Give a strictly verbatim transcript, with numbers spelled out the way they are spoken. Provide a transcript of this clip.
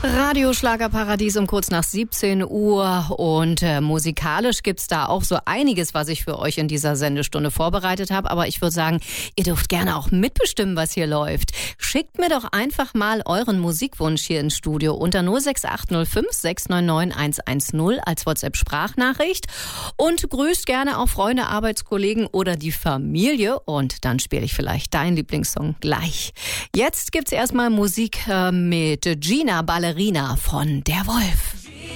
Radio Schlagerparadies um kurz nach siebzehn Uhr und äh, musikalisch gibt's da auch so einiges, was ich für euch in dieser Sendestunde vorbereitet habe. Aber ich würde sagen, ihr dürft gerne auch mitbestimmen, was hier läuft. Schickt mir doch einfach mal euren Musikwunsch hier ins Studio unter null sechs acht null fünf sechs neun neun eins eins null als WhatsApp-Sprachnachricht und grüßt gerne auch Freunde, Arbeitskollegen oder die Familie und dann spiele ich vielleicht deinen Lieblingssong gleich. Jetzt gibt's erstmal Musik äh, mit Gina Ballerina von Der Wolf.